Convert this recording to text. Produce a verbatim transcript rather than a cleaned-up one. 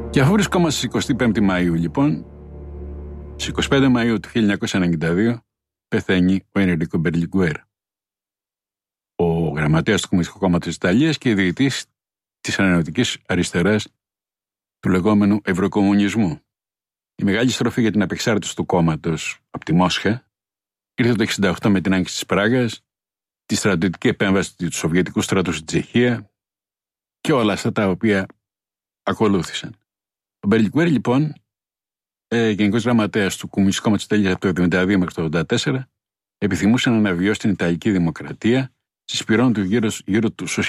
Και αφού βρισκόμαστε στις εικοστή πέμπτη Μαΐου, λοιπόν, στις εικοστή πέμπτη Μαΐου του χίλια εννιακόσια ενενήντα δύο πεθαίνει ο Ενρίκο Μπερλιγκουέρ, ο γραμματέας του Κομμουνιστικού Κόμματος της Ιταλίας και ιδρυτής της ανανεωτικής αριστεράς του λεγόμενου Ευρωκομμουνισμού. Η μεγάλη στροφή για την απεξάρτηση του κόμματος από τη Μόσχα ήρθε το εξήντα οκτώ με την άνοιξη της Πράγας, τη στρατιωτική επέμβαση του Σοβιετικού στρατού στην Τσεχία και όλα αυτά τα οποία ακολούθησαν. Ο Μπερλιγκουέρ, λοιπόν, ε, γενικός γραμματέας του Κομμουνιστικού Κόμματος της Ιταλίας από το εβδομήντα δύο μέχρι το ογδόντα τέσσερα, επιθυμούσε να αναβιώσει την Ιταλική Δημοκρατία, συσπηρώνουν του γύρω, γύρω του